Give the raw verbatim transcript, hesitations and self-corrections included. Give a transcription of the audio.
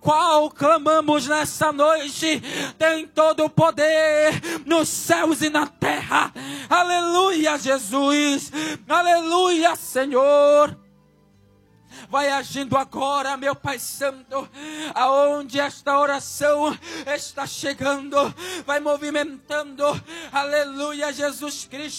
qual clamamos nessa noite, tem todo o poder nos céus e na terra. Aleluia, Jesus. Aleluia, Senhor. Vai agindo agora, meu Pai Santo, aonde esta oração está chegando, vai movimentando, aleluia, Jesus Cristo.